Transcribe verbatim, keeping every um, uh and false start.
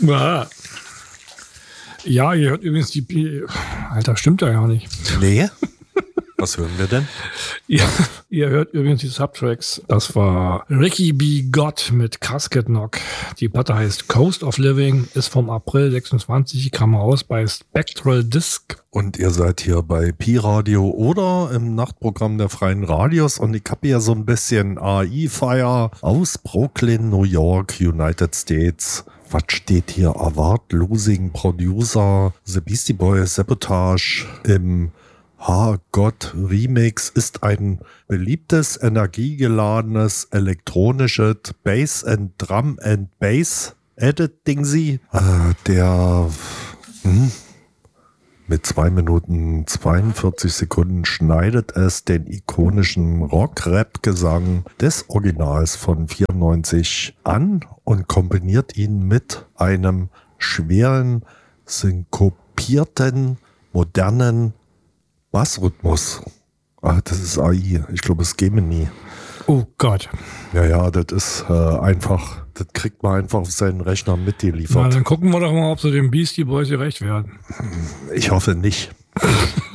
Ja. Ja, ihr hört übrigens die... Alter, stimmt ja gar nicht. Nee. Was hören wir denn? Ja, ihr hört übrigens die Subtracks. Das war Ricky B. Gott mit Casket Knock. Die Platte heißt Coast of Living, ist vom April sechsundzwanzig, kam raus bei Spectral Disc. Und ihr seid hier bei Pi-Radio oder im Nachtprogramm der Freien Radios. Und ich habe hier so ein bisschen A I-Fire aus Brooklyn, New York, United States. Was steht hier? Award Losing Producer, The Beastie Boys, Sabotage im H-Gott Remix ist ein beliebtes, energiegeladenes, elektronisches Bass and Drum and Bass Edit Dingsy. Äh, der hm, mit zwei Minuten zweiundvierzig Sekunden schneidet es den ikonischen Rock-Rap-Gesang des Originals von vierundneunzig an und kombiniert ihn mit einem schweren, synkopierten, modernen Bassrhythmus. Ah, das ist A I. Ich glaube, es käme nie. Oh Gott. Ja, ja, das ist äh, einfach, das kriegt man einfach auf seinen Rechner mitgeliefert. Na, dann gucken wir doch mal, ob sie den Beastie Boys gerecht werden. Ich hoffe nicht.